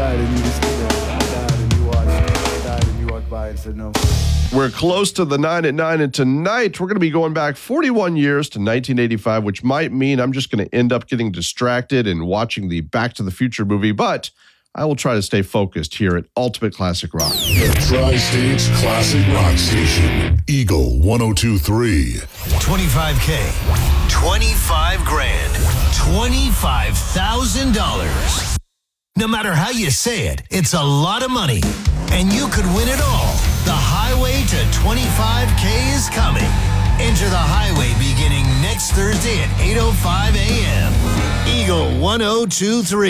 died and you just stood there. I died and you watched. I died and you walked by and said no. We're close to the 9 at 9, and tonight we're going to be going back 41 years to 1985, which might mean I'm just going to end up getting distracted and watching the Back to the Future movie, but I will try to stay focused here at Ultimate Classic Rock. The Tri-States Classic Rock Station, Eagle 102.3. 25K, 25 grand, $25,000. No matter how you say it, it's a lot of money, and you could win it all. The highway to 25K is coming. Enter the highway beginning next Thursday at 8:05 a.m. Eagle 102.3.